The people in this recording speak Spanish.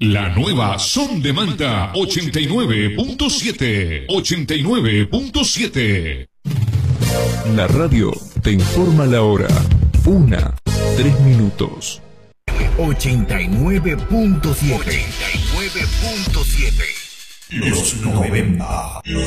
La nueva Son de Manta 89.7. 89.7. La radio te informa la hora. 1:03. 89.7. 89.7. Los 90.